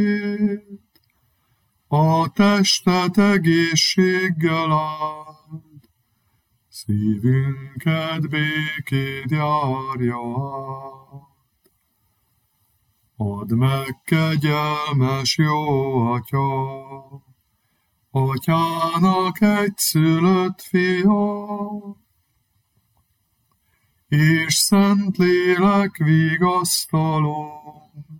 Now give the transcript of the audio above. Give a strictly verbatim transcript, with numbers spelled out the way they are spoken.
a testet egészséggel áld, szívünket békéd járja át. Add meg, kegyelmes jó Atya, Atyának egyszülött fia, és Szentlélek vigasztaló,